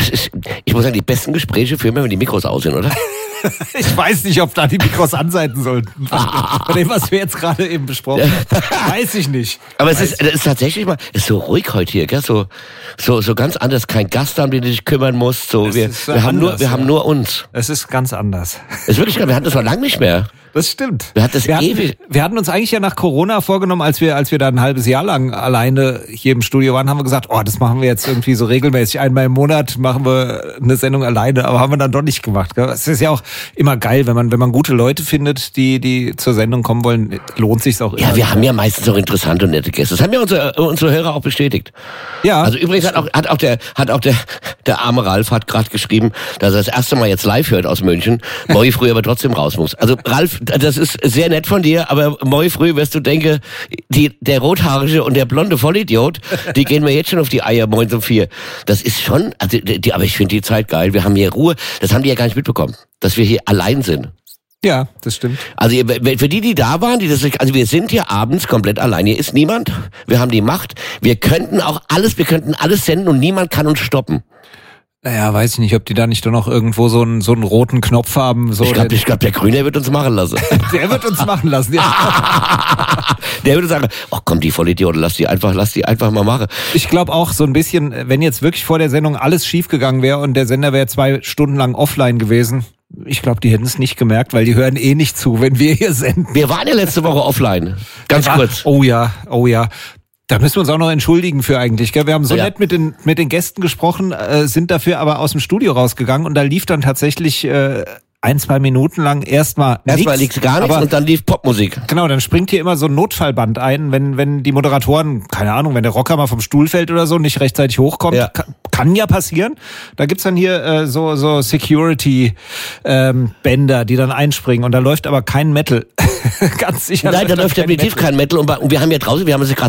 ich muss sagen, die besten Gespräche führen wir, wenn die Mikros aus sind, oder? Ich weiß nicht, ob da die Mikros an sein sollten. Von dem, was wir jetzt gerade eben besprochen haben. Weiß ich nicht. Aber es ist tatsächlich mal, ist so ruhig heute hier, gell? So ganz anders. Kein Gast, um den du dich kümmern musst. So, wir haben nur uns. Es ist ganz anders. Es ist wirklich, wir hatten das noch lange nicht mehr. Das stimmt. Wir hatten uns eigentlich ja nach Corona vorgenommen, als wir da ein halbes Jahr lang alleine hier im Studio waren, haben wir gesagt, das machen wir jetzt irgendwie so regelmäßig. Einmal im Monat machen wir eine Sendung alleine, aber haben wir dann doch nicht gemacht. Gell? Es ist ja auch immer geil, wenn man gute Leute findet, die zur Sendung kommen wollen, lohnt sich's auch immer. Ja, wir haben ja meistens auch interessante und nette Gäste. Das haben ja unsere Hörer auch bestätigt. Ja. Also übrigens hat auch der arme Ralf hat gerade geschrieben, dass er das erste Mal jetzt live hört aus München, morgen früh aber trotzdem raus muss. Also Ralf, das ist sehr nett von dir, aber morgen früh wirst du denken, der rothaarige und der blonde Vollidiot, die gehen mir jetzt schon auf die Eier morgens um 4. Das ist schon, aber ich finde die Zeit geil. Wir haben hier Ruhe. Das haben die ja gar nicht mitbekommen, dass wir hier allein sind. Ja, das stimmt. Also für die da waren, also wir sind hier abends komplett allein. Hier ist niemand. Wir haben die Macht. Wir könnten alles senden und niemand kann uns stoppen. Naja, weiß ich nicht, ob die da nicht doch noch irgendwo so einen roten Knopf haben. So ich glaub, der Grüne wird uns machen lassen. Der wird uns machen lassen, ja. Der würde sagen, komm, die Vollidioten, lass die einfach mal machen. Ich glaube auch so ein bisschen, wenn jetzt wirklich vor der Sendung alles schiefgegangen wäre und der Sender wäre 2 Stunden lang offline gewesen, ich glaube, die hätten es nicht gemerkt, weil die hören nicht zu, wenn wir hier senden. Wir waren ja letzte Woche offline. Ganz kurz. Oh ja. Da müssen wir uns auch noch entschuldigen für eigentlich, gell? Wir haben so nett mit den Gästen gesprochen, sind dafür aber aus dem Studio rausgegangen und da lief dann tatsächlich 1-2 Minuten lang erstmal lief gar nichts und dann lief Popmusik. Genau, dann springt hier immer so ein Notfallband ein, wenn die Moderatoren, keine Ahnung, wenn der Rocker mal vom Stuhl fällt oder so, nicht rechtzeitig hochkommt. Ja. Kann ja passieren. Da gibt's dann hier so Security Bänder, die dann einspringen und da läuft aber kein Metal. Ganz sicher. Nein, da läuft definitiv kein Metal und wir haben ja draußen, wir haben es gerade